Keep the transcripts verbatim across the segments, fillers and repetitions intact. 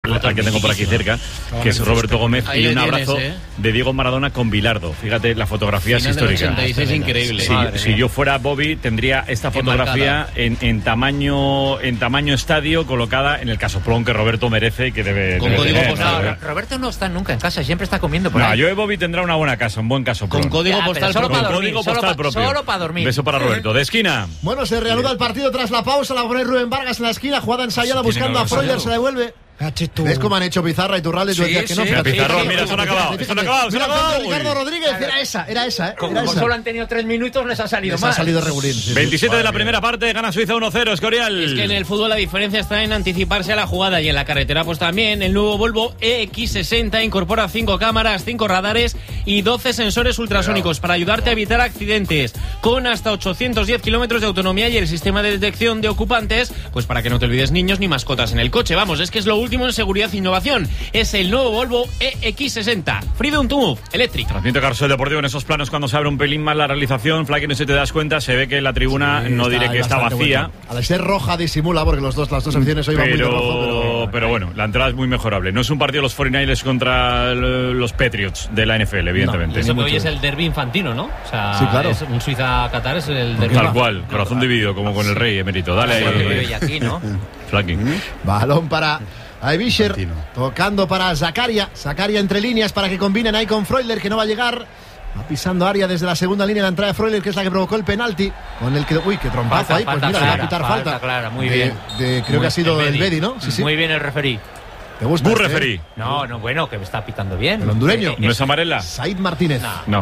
al que tengo por aquí cerca, que es Roberto Gómez, y un abrazo tienes, ¿eh? de Diego Maradona con Bilardo. Fíjate, la fotografía es histórica. ochenta y seis, increíble. Si, si yo fuera Bobby, tendría esta fotografía en, en tamaño en tamaño estadio, colocada en el casoplón que Roberto merece y que debe, con debe código tener. postal. No, Roberto no está nunca en casa, siempre está comiendo por no, ahí. yo de Bobby tendrá una buena casa, un buen casoplón. Con código ya, postal solo propio. para dormir, Código solo postal pa, propio. Solo para dormir. Beso para Roberto. De esquina. Bueno, se reanuda el partido tras la pausa. La va a poner Rubén Vargas en la esquina. Jugada ensayada buscando a Freuler. Se devuelve. ¿Ves cómo han hecho Pizarra y Turralde? Sí, que no, sí, mira, Pizarro, sí, mira, se han acabado, se han acabado, se han acabado. Ricardo Rodríguez, era esa, era esa, ¿eh? Como Era esa. solo han tenido tres minutos, les ha salido Les mal. ha salido regulín. Sí, veintisiete sí. de la primera parte, gana Suiza uno cero, Escorial. Es que en el fútbol la diferencia está en anticiparse a la jugada, y en la carretera pues también. El nuevo Volvo E X sesenta incorpora cinco cámaras, cinco radares y doce sensores ultrasónicos para ayudarte a evitar accidentes, con hasta ochocientos diez kilómetros de autonomía, y el sistema de detección de ocupantes, pues para que no te olvides niños ni mascotas en el coche. Vamos, es que es lo último en seguridad e innovación. Es el nuevo Volvo E X sesenta Freedom to Move Electric. Transmite Carrusel Deportivo en esos planos cuando se abre un pelín más la realización. Flaky, no sé si te das cuenta, se ve que la tribuna, sí, no está, diré que está vacía. Bueno. Al ser roja disimula, porque los dos, las dos aficiones hoy van muy de rojo. Pero... pero bueno, la entrada es muy mejorable. No es un partido de los cuarenta y nueve ers contra los Patriots de la N F L, evidentemente. No, eso que hoy es el derbi infantino, ¿no? O sea, sí, claro. es un Suiza-Qatar, es el derbi. Tal cual, corazón dividido, como con el rey emérito. Dale ahí. Aquí, ¿no? Flaky. Balón para Aibisher, tocando para Zakaria. Zakaria entre líneas para que combinen ahí con Freuler, que no va a llegar. Va pisando área desde la segunda línea, la entrada de Freuler, que es la que provocó el penalti. Con el que. Uy, qué trompazo falta, ahí. Pues falta mira, clara, le va a pitar falta. falta clara, muy de, bien. De, creo muy, que ha sido el Bedi, Bedi, ¿no? Sí, sí. Muy bien el referí. ¿Te gusta? Bur este, referí. eh? No, no, bueno, que me está pitando bien. El hondureño. Eh, ¿No es amarela? Said Martínez. No. No.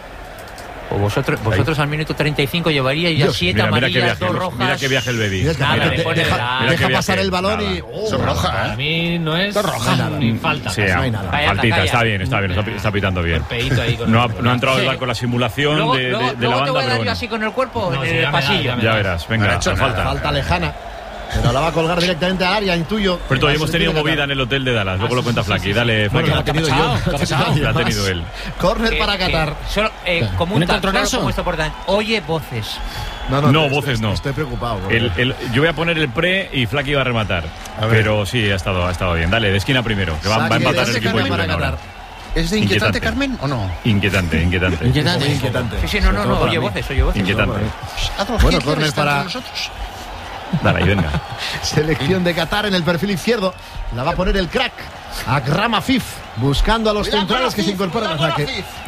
O vosotros, vosotros al minuto treinta y cinco llevaríais ya Dios, siete Mira, mira que amarillas, viaje, dos rojas. mira que viaje el Bedi. Mira, es que Nada, de- me pone deja, la- deja Mira que pasar viaje. el balón Nada. y. Oh, Eso es roja, Para ¿eh? mí no es roja. ni falta. Sí, no hay nada. Calla, faltita, calla. está bien, está bien, está, está pitando bien. Peito ahí con No ha, el- no ha entrado Sí. el bar con la simulación Luego, de, de- luego, de la luego te banda, voy a dar pero yo bueno. así con el cuerpo No, en sí, el ya me da, pasillo. ya me Ya da. verás, No venga, ha hecho no nada. falta. Falta lejana. Pero la va a colgar directamente a área, intuyo. Pero todavía hemos tenido movida en el hotel de Dallas, luego lo cuenta Flaky. Dale, Bueno, Flaky. la ha tenido yo. La ha tenido él. Córner Que- para que Qatar. Solo, eh, como ¿Un un tal, encontronazo? solo como esto por delante. Oye voces. No, No, estoy- voces no. Estoy preocupado. porque- El- el- yo voy a poner el pre y Flaky va a rematar. Pero sí, ha estado, ha estado bien. Dale, de esquina primero, que va, va a Saque empatar de el equipo Carmen para inglés ahora. Qatar. ¿Es de inquietante, Inquietante. Carmen, o no? Inquietante, inquietante. Inquietante. Muy inquietante. Sí, sí, no, no, Sobre no. todo para Oye mí. voces, oye voces. Inquietante. Adolf Bueno, Hitler córner está para- entre nosotros. Dale, ahí venga. Selección de Qatar en el perfil izquierdo. La va a poner el crack. Akram Afif. Buscando a los Cuidado centrales con que se Afif, incorporan al cuidado con ataque. Afif.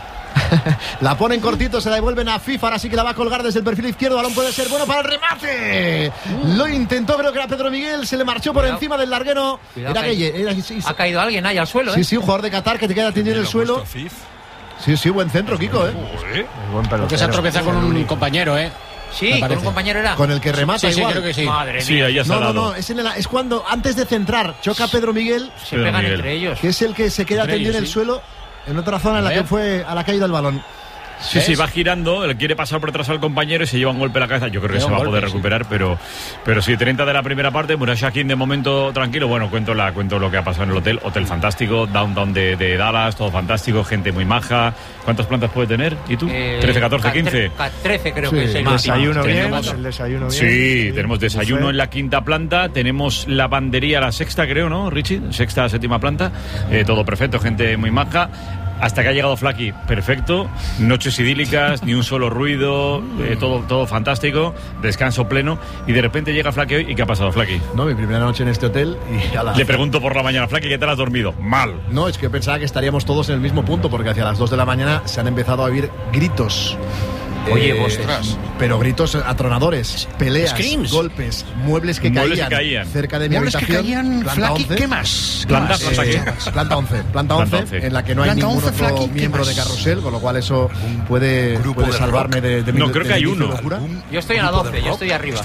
La ponen cortito, se la devuelven a Afif. Ahora sí que la va a colgar desde el perfil izquierdo. Balón puede ser bueno para el remate. Lo intentó, creo que era Pedro Miguel. Se le marchó por Cuidado. encima del larguero. Cuidado, Era que hay- Gueye. Era, sí, sí, Ha caído alguien ahí al suelo, ¿eh? sí, sí, un jugador de Qatar que te queda tendido en el suelo. Sí, sí, buen centro, Kiko, ¿eh? Porque se ha tropezado con un compañero, ¿eh? Sí, Me con parece. un compañero era. Con el que remata Sí, sí, igual. creo que sí. Madre Sí, mía. ahí has No, no, dado. no. Es, en el- es cuando, antes de centrar, choca Pedro Miguel, Se Pedro pegan Miguel. entre ellos. que es el que se queda Entre tendido en el ellos, sí. suelo, en otra zona en la A que ver. fue a la caída el balón. Sí, sí, va girando, le quiere pasar por detrás al compañero y se lleva un golpe a la cabeza. Yo creo que Lleva se un va a golpe, poder sí. recuperar, pero pero sí, treinta de la primera parte. Murashakin de momento tranquilo. Bueno, cuento la cuento lo que ha pasado en el hotel. Hotel fantástico, downtown de, de Dallas, todo fantástico, gente muy maja. ¿Cuántas plantas puede tener? ¿Y tú? Eh, ¿trece, catorce, ca- quince? ca- trece creo Sí, que es el más último. Desayuno bien, Tenemos- el desayuno bien. Sí, tenemos desayuno buffet. en la quinta planta, tenemos lavandería a la sexta, creo, ¿no, Richie? Sexta, séptima planta, eh, todo perfecto, gente muy maja. Hasta que ha llegado Flaky, perfecto, noches idílicas, ni un solo ruido, eh, todo, todo fantástico, descanso pleno, y de repente llega Flaky hoy, ¿y qué ha pasado, Flaky? No, mi primera noche en este hotel y a la... Le pregunto por la mañana, Flaky, ¿qué tal has dormido? Mal. No, es que pensaba que estaríamos todos en el mismo punto porque hacia las dos de la mañana se han empezado a oír gritos. Oye, Eh, ostras. Pero gritos atronadores, peleas, Screams. golpes, muebles que, Muebles caían, que caían. cerca de mi Muebles que habitación. caían, planta Flaky, once. ¿qué más? ¿Qué Planta, más? planta, Eh, ¿qué? planta once, planta Planta once, once. en la que no hay Planta ningún once, otro Flaky, ¿qué miembro más? de carrusel, con lo cual eso puede, grupo puede de salvarme de, de mi No, creo de que hay mi uno. locura. Yo estoy en la doce, yo estoy arriba.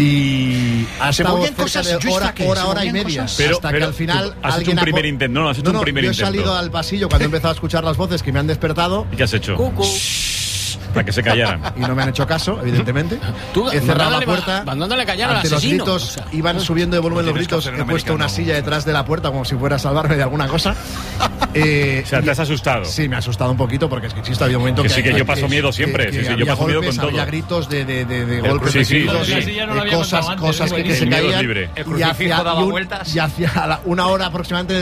Y ha Se estado movían cerca cosas, de Luis hora, Flaque, hora, se hora y movían media. cosas. Pero- hasta pero que al final tú has hecho alguien un primer ha po- intento, no, has hecho un primer yo intento. he salido al pasillo cuando he empezado a escuchar las voces que me han despertado ¿Y qué has hecho? Cucu. Para que se callaran. y no me han hecho caso, evidentemente. Tú, He cerrado la mandándole- puerta. mandándole callar al Ante los asesino. gritos, O sea, iban subiendo de volumen los tienes que gritos. hacer He en puesto una americano. silla detrás de la puerta como si fuera a salvarme de alguna cosa. Eh, O sea, te has asustado. Sí, me ha asustado un poquito porque es que existe, había un momento Que que... sí, que yo paso miedo siempre, sí, sí, yo había paso miedo golpes, con todo. Había gritos de, de, de, de El golpes, sí, de sí, gritos, sí. de Sí, ya no lo había cosas, contado antes, cosas es que, que se buenísimo. El miedo es caían. libre. El Y hacia, crucifijo daba y un- vueltas. y hacia la- una hora aproximadamente